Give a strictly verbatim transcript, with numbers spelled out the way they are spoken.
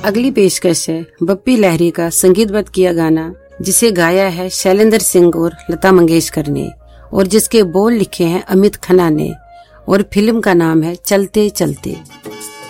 अगली पेशकश है बप्पी लहरी का संगीतबद्ध किया गाना, जिसे गाया है शैलेंद्र सिंह और लता मंगेशकर ने, और जिसके बोल लिखे हैं अमित खन्ना ने, और फिल्म का नाम है चलते चलते।